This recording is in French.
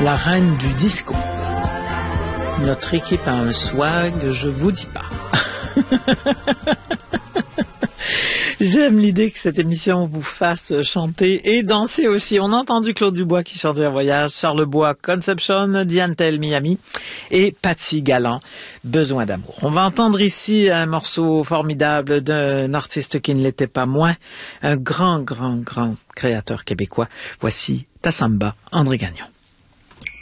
La reine du disco. Notre équipe a un swag, je vous dis pas. J'aime l'idée que cette émission vous fasse chanter et danser aussi. On a entendu Claude Dubois qui chantait un voyage, Charles Bois, Conception, Diane Tell, Miami et Patsy Galland, Besoin d'amour. On va entendre ici un morceau formidable d'un artiste qui ne l'était pas moins, un grand créateur québécois. Voici Ta Samba, André Gagnon.